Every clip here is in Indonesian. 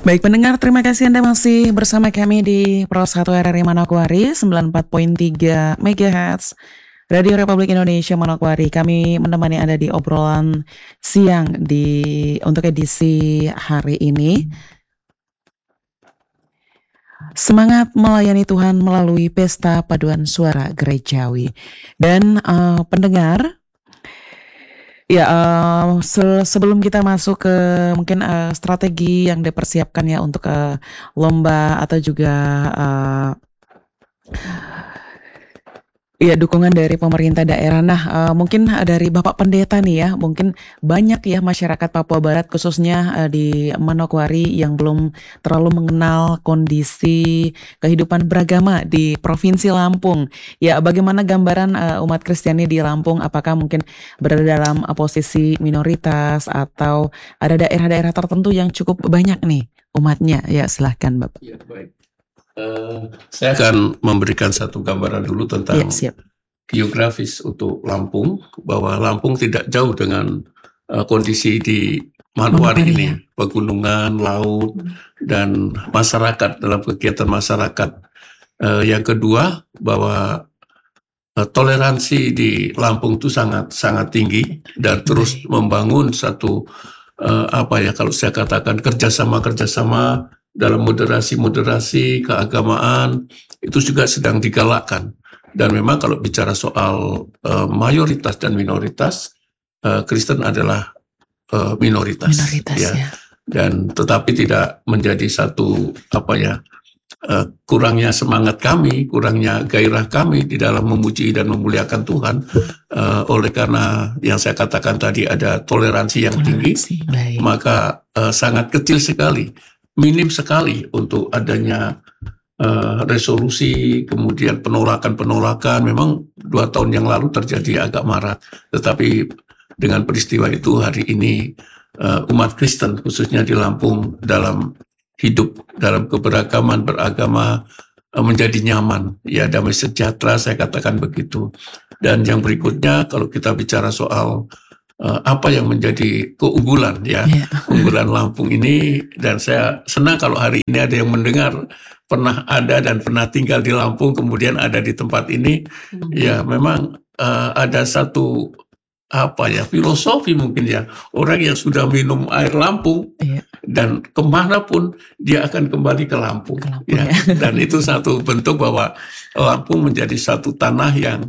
Baik pendengar, terima kasih Anda masih bersama kami di Pro 1 RRI Manokwari 94.3 MHz Radio Republik Indonesia Manokwari. Kami menemani Anda di obrolan siang untuk edisi hari ini. Semangat melayani Tuhan melalui pesta paduan suara gerejawi. Dan pendengar, ya, sebelum kita masuk ke mungkin strategi yang dipersiapkan ya untuk lomba atau juga ya dukungan dari pemerintah daerah. Nah, mungkin dari Bapak Pendeta nih ya, mungkin banyak ya masyarakat Papua Barat khususnya di Manokwari yang belum terlalu mengenal kondisi kehidupan beragama di Provinsi Lampung. Ya, bagaimana gambaran umat Kristiani di Lampung? Apakah mungkin berada dalam posisi minoritas atau ada daerah-daerah tertentu yang cukup banyak nih umatnya? Ya, silahkan Bapak. Ya, baik. Saya akan memberikan satu gambaran dulu tentang geografis untuk Lampung, bahwa Lampung tidak jauh dengan kondisi di Manokwari ini, pegunungan, laut, dan masyarakat dalam kegiatan masyarakat. Yang kedua, bahwa toleransi di Lampung itu sangat tinggi dan terus membangun satu kalau saya katakan kerjasama dalam moderasi keagamaan itu juga sedang digalakkan. Dan memang kalau bicara soal mayoritas dan minoritas, Kristen adalah minoritas ya. Dan tetapi tidak menjadi satu kurangnya semangat kami, kurangnya gairah kami di dalam memuji dan memuliakan Tuhan, oleh karena yang saya katakan tadi ada toleransi yang tinggi, maka sangat kecil sekali, minim sekali untuk adanya resolusi, kemudian penolakan. Memang 2 tahun yang lalu terjadi agak marak, tetapi dengan peristiwa itu hari ini umat Kristen khususnya di Lampung dalam hidup dalam keberagaman beragama menjadi nyaman, ya, damai sejahtera, saya katakan begitu. Dan yang berikutnya kalau kita bicara soal apa yang menjadi keunggulan ya, unggulan Lampung ini, dan saya senang kalau hari ini ada yang mendengar pernah ada dan pernah tinggal di Lampung kemudian ada di tempat ini. Ya, memang ada satu filosofi mungkin ya, orang yang sudah minum air Lampung dan kemanapun dia akan kembali ke Lampung ya. Dan itu satu bentuk bahwa Lampung menjadi satu tanah yang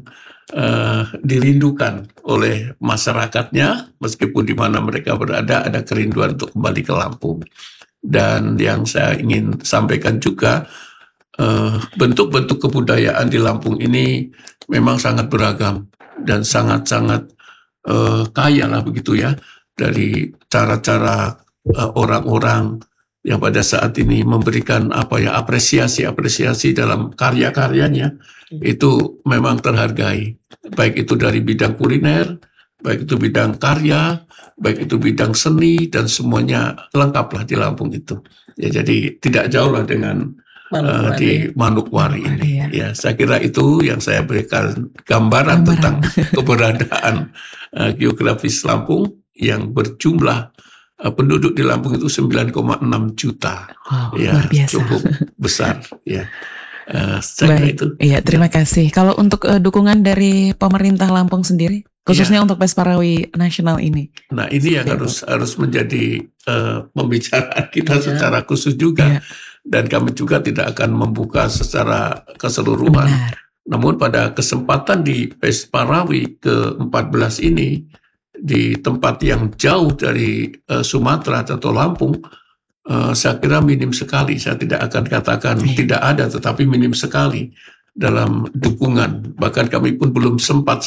dirindukan oleh masyarakatnya, meskipun di mana mereka berada ada kerinduan untuk kembali ke Lampung. Dan yang saya ingin sampaikan juga, bentuk-bentuk kebudayaan di Lampung ini memang sangat beragam dan sangat kaya lah begitu ya, dari cara-cara orang-orang yang pada saat ini memberikan apresiasi dalam karya-karyanya, itu memang terhargai, baik itu dari bidang kuliner, baik itu bidang karya, baik itu bidang seni, dan semuanya lengkaplah di Lampung itu. Ya, jadi tidak jauh lah dengan di Manokwari ini. Ya, saya kira itu yang saya berikan gambaran tentang keberadaan geografis Lampung yang berjumlah penduduk di Lampung itu 9,6 juta. Ya, luar biasa. Cukup besar ya. Saya kira itu. Iya, terima kasih. Kalau untuk dukungan dari pemerintah Lampung sendiri, khususnya untuk Pesparawi Nasional ini. Nah, ini yang harus menjadi pembicaraan kita secara khusus juga. Dan kami juga tidak akan membuka secara keseluruhan. Namun pada kesempatan di Pesparawi ke-14 ini, di tempat yang jauh dari Sumatera atau Lampung, saya kira minim sekali. Saya tidak akan katakan tidak ada, tetapi minim sekali dalam dukungan. Bahkan kami pun belum sempat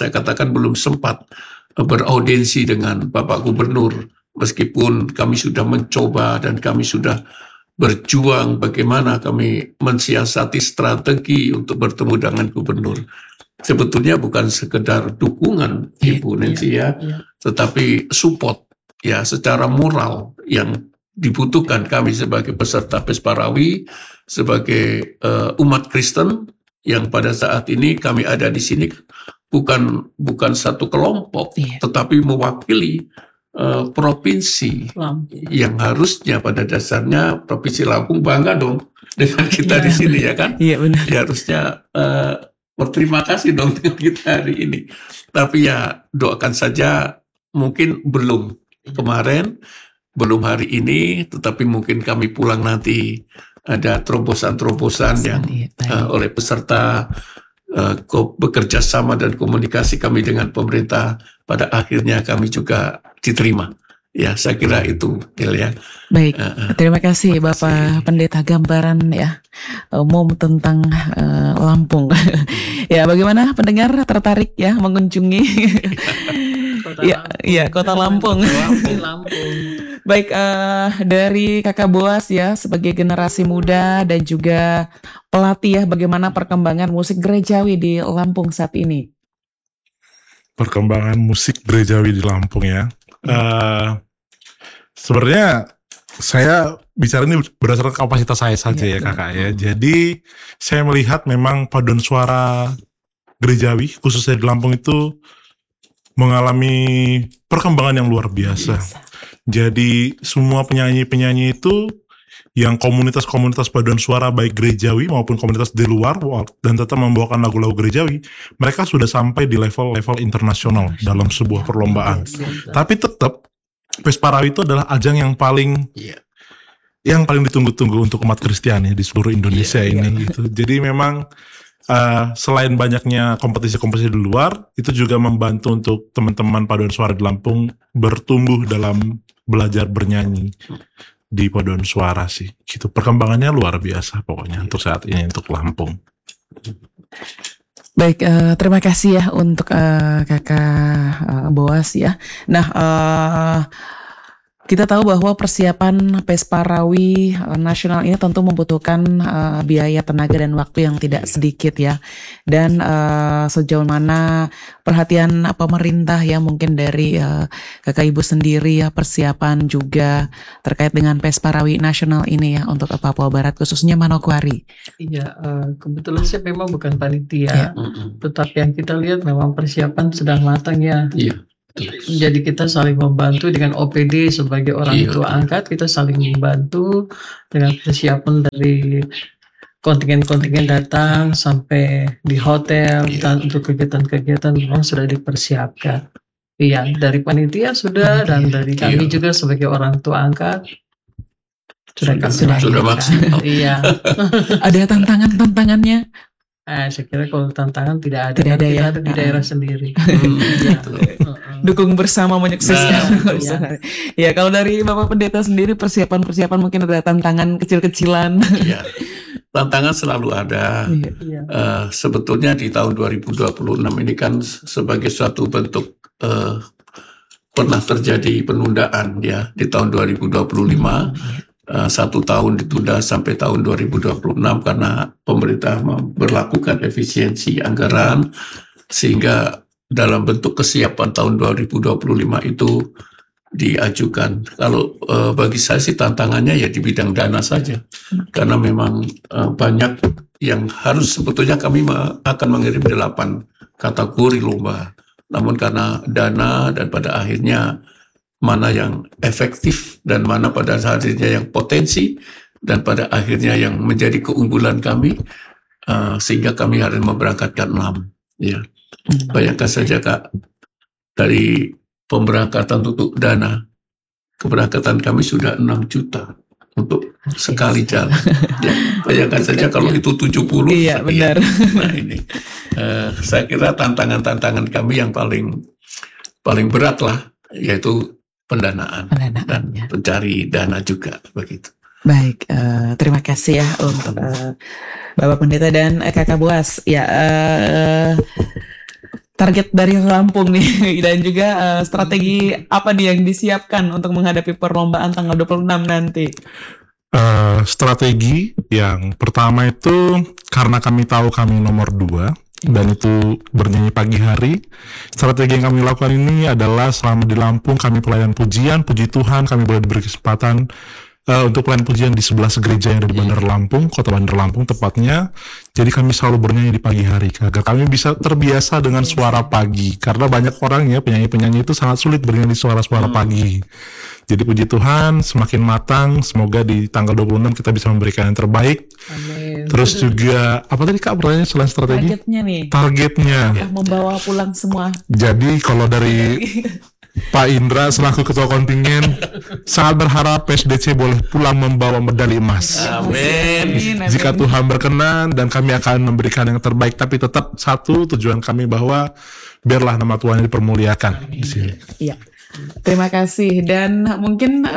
beraudiensi dengan Bapak Gubernur, meskipun kami sudah mencoba dan kami sudah berjuang bagaimana kami mensiasati strategi untuk bertemu dengan gubernur. Sebetulnya bukan sekedar dukungan Ibu Nancy ya, tetapi support ya secara moral yang dibutuhkan kami sebagai peserta Pesparawi, sebagai umat Kristen yang pada saat ini kami ada di sini bukan satu kelompok, tetapi mewakili provinsi Lampung. yang harusnya pada dasarnya Provinsi Lampung bangga dong dengan kita di sini ya kan. Iya benar. Ya harusnya berterima kasih dong dengan kita hari ini. Tapi ya doakan saja, mungkin belum kemarin, belum hari ini, tetapi mungkin kami pulang nanti ada terobosan-terobosan yang Iya, baik. oleh peserta bekerja sama dan komunikasi kami dengan pemerintah, pada akhirnya kami juga diterima. Ya, saya kira itu, ya. Baik, terima kasih Bapak Pendeta, gambaran ya umum tentang Lampung. Ya, bagaimana pendengar tertarik ya mengunjungi Kota Lampung? Lampung. Baik, dari Kakak Boas ya sebagai generasi muda dan juga pelatih ya, bagaimana perkembangan musik gerejawi di Lampung saat ini? Perkembangan musik gerejawi di Lampung ya. Sebenarnya saya bicara ini berdasarkan kapasitas saya saja ya kakak ya. Jadi saya melihat memang paduan suara gerejawi khususnya di Lampung itu mengalami perkembangan yang luar biasa. Jadi semua penyanyi-penyanyi itu yang komunitas-komunitas paduan suara baik gerejawi maupun komunitas di luar dan tetap membawakan lagu-lagu gerejawi, mereka sudah sampai di level-level internasional dalam sebuah perlombaan. Tapi tetap Pesparawi itu adalah ajang yang paling ditunggu-tunggu untuk umat Kristiani di seluruh Indonesia ini gitu. Jadi memang selain banyaknya kompetisi-kompetisi di luar, itu juga membantu untuk teman-teman paduan suara di Lampung bertumbuh dalam belajar bernyanyi di paduan suara sih. Gitu. Perkembangannya luar biasa pokoknya untuk saat ini untuk Lampung. Baik, terima kasih ya untuk Kakak Boas ya. Nah, kita tahu bahwa persiapan Pesparawi nasional ini tentu membutuhkan biaya, tenaga, dan waktu yang tidak sedikit ya. Dan sejauh mana perhatian pemerintah ya, mungkin dari Kakak Ibu sendiri ya, persiapan juga terkait dengan Pesparawi nasional ini ya untuk Papua Barat, khususnya Manokwari. Iya, kebetulan saya memang bukan panitia, tetapi yang kita lihat memang persiapan sedang matang ya. Iya. Jadi kita saling membantu dengan OPD sebagai orang tua angkat, kita saling membantu dengan persiapan dari kontingen-kontingen datang sampai di hotel dan untuk kegiatan-kegiatan memang sudah dipersiapkan. Iya, dari panitia sudah dan dari kami juga sebagai orang tua angkat sudah maksimal. Iya. Ada tantangannya? Saya kira kalau tantangan tidak ada. Tidak ada ya. Kita ada di daerah sendiri. Dukung bersama menyukseskan. Ya, kalau dari Bapak Pendeta sendiri persiapan mungkin ada tantangan kecil-kecilan. Iya. Tantangan selalu ada. Sebetulnya di tahun 2026 ini kan sebagai suatu bentuk pernah terjadi penundaan ya di tahun 2025. 1 tahun ditunda sampai tahun 2026 karena pemerintah memberlakukan efisiensi anggaran, sehingga dalam bentuk kesiapan tahun 2025 itu diajukan. Kalau bagi saya sih tantangannya ya di bidang dana saja, karena memang banyak yang harus, sebetulnya kami akan mengirim 8 kategori lomba, namun karena dana dan pada akhirnya mana yang efektif dan mana pada akhirnya yang potensi dan pada akhirnya yang menjadi keunggulan kami, sehingga kami harus memberangkatkan 6 ya. Bayangkan saja Kak, dari pemberangkatan untuk dana, keberangkatan kami sudah 6 juta untuk sekali jalan ya. Bayangkan saja kalau itu 70. Iya benar. Nah ini saya kira tantangan kami yang paling berat lah, yaitu pendanaan dan pencari dana juga begitu. Baik, terima kasih ya untuk Bapak Pendeta dan Kakak Boas. Ya, target dari Lampung nih dan juga strategi apa nih yang disiapkan untuk menghadapi perlombaan tanggal 26 nanti? Strategi yang pertama itu karena kami tahu kami nomor 2 dan itu bernyanyi pagi hari. Strategi yang kami lakukan ini adalah selama di Lampung kami pelayan pujian, puji Tuhan, kami boleh diberi kesempatan untuk pelayan pujian di 11 gereja yang ada di Bandar Lampung, Kota Bandar Lampung tepatnya. Jadi kami selalu bernyanyi di pagi hari agar kami bisa terbiasa dengan suara pagi, karena banyak orang ya penyanyi-penyanyi itu sangat sulit bernyanyi suara-suara pagi. Jadi puji Tuhan semakin matang, semoga di tanggal 26 kita bisa memberikan yang terbaik. Amin. Terus juga apa tadi Kak pertanyaannya selain strategi? Targetnya nih, Targetnya. membawa pulang semua. Jadi kalau dari Pak Indra selaku ketua kontingen sangat berharap PSDC boleh pulang membawa medali emas. Amin. Jika Tuhan berkenan, dan kami akan memberikan yang terbaik, tapi tetap satu tujuan kami bahwa biarlah nama Tuhan dipermuliakan di sini. Iya. Terima kasih, dan mungkin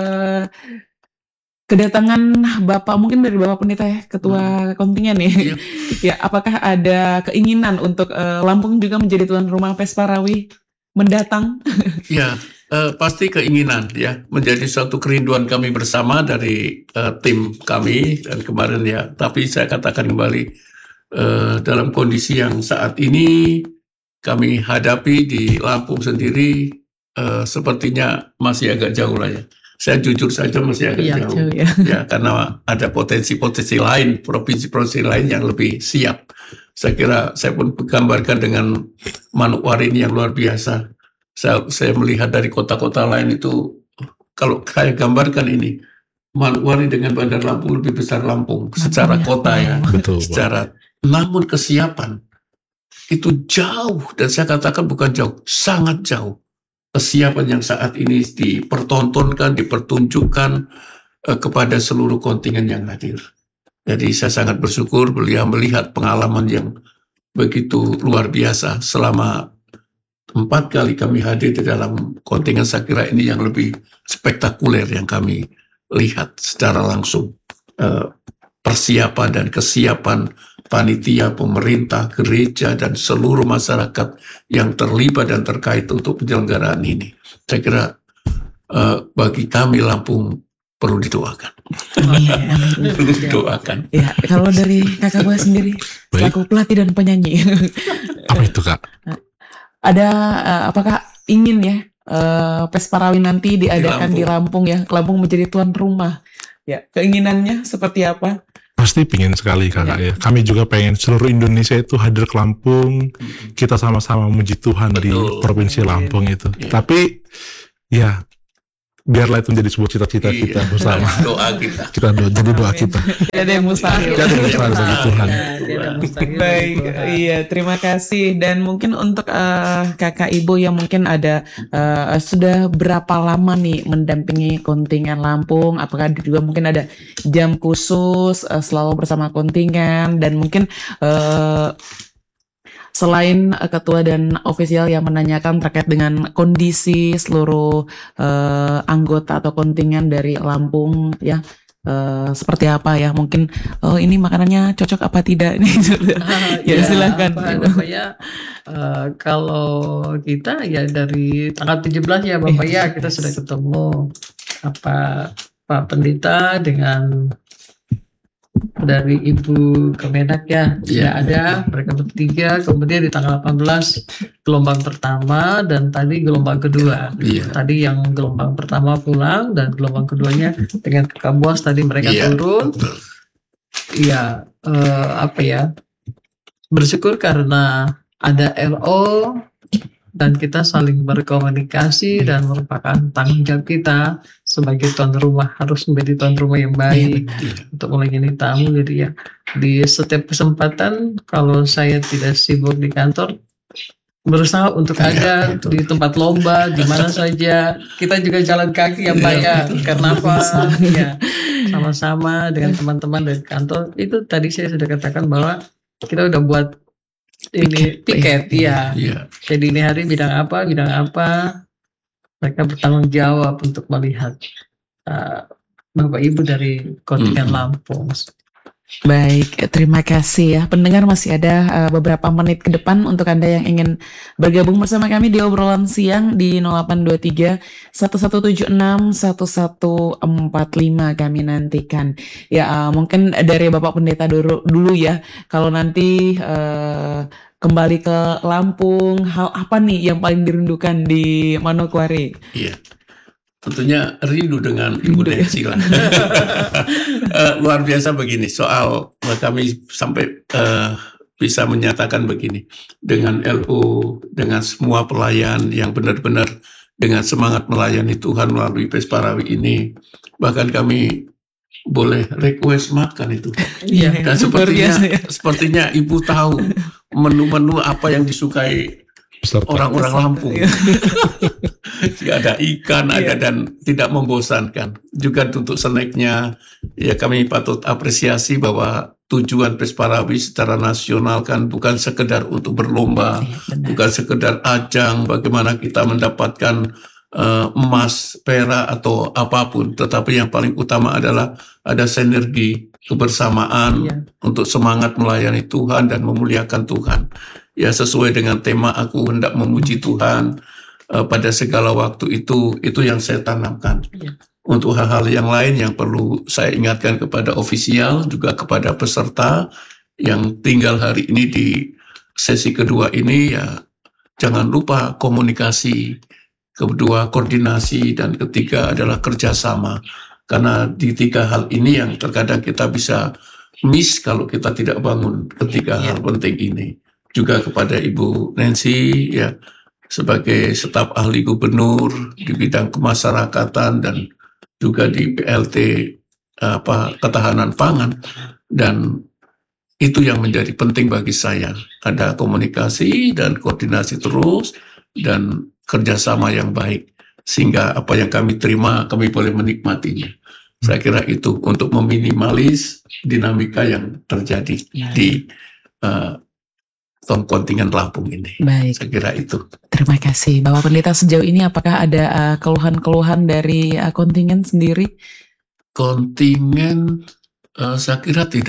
kedatangan Bapak, mungkin dari Bapak Pendeta ya, Ketua Kontingen nih. Iya. Ya, apakah ada keinginan untuk Lampung juga menjadi tuan rumah Pesparawi mendatang? Ya, pasti keinginan ya, menjadi suatu kerinduan kami bersama dari tim kami dan kemarin ya. Tapi saya katakan kembali, dalam kondisi yang saat ini kami hadapi di Lampung sendiri, sepertinya masih agak jauh lah ya. Saya jujur saja masih agak Iya, jauh. Ya. Ya, karena ada potensi-potensi lain, provinsi-provinsi lain yang lebih siap. Saya kira saya pun gambarkan dengan Manokwari ini yang luar biasa. Saya melihat dari kota-kota lain itu, kalau saya gambarkan ini, Manokwari dengan Bandar Lampung lebih besar Lampung secara kota ya. Betul, Pak. Secara, namun kesiapan itu jauh, dan saya katakan bukan jauh, sangat jauh. Kesiapan yang saat ini dipertontonkan, dipertunjukkan kepada seluruh kontingen yang hadir. Jadi saya sangat bersyukur beliau melihat pengalaman yang begitu luar biasa selama 4 kali kami hadir di dalam kontingen. Saya kira ini yang lebih spektakuler yang kami lihat secara langsung. Persiapan dan kesiapan panitia, pemerintah, gereja, dan seluruh masyarakat yang terlibat dan terkait untuk penyelenggaraan ini. Saya kira bagi kami Lampung perlu didoakan. Perlu didoakan. Ya, kalau dari Kakak Boy sendiri, Baik. selaku pelatih dan penyanyi, Apa itu Kak? ada apakah ingin ya Pesparawi nanti diadakan di Lampung ya, Lampung menjadi tuan rumah? Ya, keinginannya seperti apa? Pasti pingin sekali Kakak ya. Kami juga pengen seluruh Indonesia itu hadir ke Lampung. Kita sama-sama memuji Tuhan di Betul. Provinsi Lampung itu. Iya. Tapi ya biarlah itu menjadi sebuah cita-cita kita Iya. bersama. Doa kita. Kita jadi doa kita. Tidak ada yang mustahil. Tidak ada yang mustahil bagi Tuhan. Baik, iya, terima kasih. Dan mungkin untuk kakak ibu yang mungkin ada sudah berapa lama nih mendampingi kontingen Lampung? Apakah juga mungkin ada jam khusus selalu bersama kontingen? Dan mungkin selain ketua dan ofisial yang menanyakan terkait dengan kondisi seluruh anggota atau kontingen dari Lampung ya. Seperti apa ya, mungkin ini makanannya cocok apa tidak nih. Ya, silakan. Kalau kita ya dari tanggal 17 ya Bapak ya, kita sudah ketemu Pak Pendeta dengan dari Ibu Kemenak ya, sudah ada mereka bertiga. Kemudian di tanggal 18 gelombang pertama, dan tadi gelombang kedua. Iya. Tadi yang gelombang pertama pulang, dan gelombang keduanya dengan Kakak Boas tadi mereka Iya, turun. betul. Iya, bersyukur karena ada RO dan kita saling berkomunikasi, dan merupakan tanggung jawab kita sebagai tuan rumah, harus menjadi tuan rumah yang baik untuk melayani tamu. Jadi ya di setiap kesempatan, kalau saya tidak sibuk di kantor, berusaha untuk ada betul. di tempat lomba di mana saja. Kita juga jalan kaki ya Pak ya, karena apa ya, sama-sama dengan teman-teman dari kantor. Itu tadi saya sudah katakan bahwa kita udah buat ini piket ya. Iya. Jadi ini hari bidang apa, mereka bertanggung jawab untuk melihat Bapak Ibu dari kontingen Lampung. Baik, terima kasih ya. Pendengar, masih ada beberapa menit ke depan untuk Anda yang ingin bergabung bersama kami di obrolan siang di 0823 1176 1145 kami nantikan. Ya, mungkin dari Bapak Pendeta dulu ya. Kalau nanti kembali ke Lampung, hal apa nih yang paling dirindukan di Manokwari? Iya. tentunya rindu dengan Ibu Rindu ya. Nancy lah. Luar biasa begini, soal kami sampai bisa menyatakan begini, dengan LO, dengan semua pelayan yang benar-benar dengan semangat melayani Tuhan melalui Pesparawi ini, bahkan kami boleh request makan itu. Iya. Dan Luar biasa ya. sepertinya Ibu tahu menu-menu apa yang disukai Peserta. orang-orang Lampung. Iya. Ada ikan, ada, Iya. dan tidak membosankan. Juga untuk snacknya, ya kami patut apresiasi bahwa tujuan Pesparawi secara nasional kan bukan sekedar untuk berlomba, Iya, benar. bukan sekedar ajang bagaimana kita mendapatkan emas, perak atau apapun, tetapi yang paling utama adalah ada sinergi kebersamaan Iya. untuk semangat melayani Tuhan dan memuliakan Tuhan. Ya, sesuai dengan tema aku hendak memuji Tuhan pada segala waktu, itu yang saya tanamkan. Iya. Untuk hal-hal yang lain yang perlu saya ingatkan kepada ofisial, juga kepada peserta yang tinggal hari ini di sesi kedua ini, ya jangan lupa komunikasi, kedua koordinasi, dan ketiga adalah kerjasama. Karena di tiga hal ini yang terkadang kita bisa miss kalau kita tidak bangun ketiga hal penting ini. Juga kepada Ibu Nancy, ya sebagai staf ahli gubernur di bidang kemasyarakatan dan juga di PLT ketahanan pangan, dan itu yang menjadi penting bagi saya, ada komunikasi dan koordinasi terus dan kerjasama yang baik sehingga apa yang kami terima kami boleh menikmatinya. Saya kira itu untuk meminimalis dinamika yang terjadi di kontingen Lampung ini. Baik. Saya kira itu. Terima kasih. Bapak Pendeta, sejauh ini apakah ada keluhan-keluhan dari kontingen sendiri? Kontingen saya kira tidak.